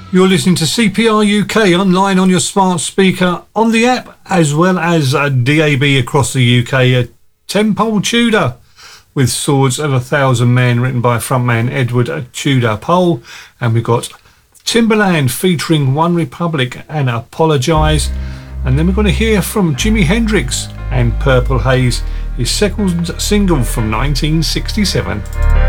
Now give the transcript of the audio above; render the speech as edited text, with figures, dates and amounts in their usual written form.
You're listening to CPR UK online on your smart speaker, on the app, as well as DAB across the UK. A 10-pole Tudor with Swords of a Thousand Men, written by frontman Edward Tudor Pole. And we've got Timberland featuring One Republic and Apologise. And then we're going to hear from Jimi Hendrix and Purple Haze, his second single from 1967.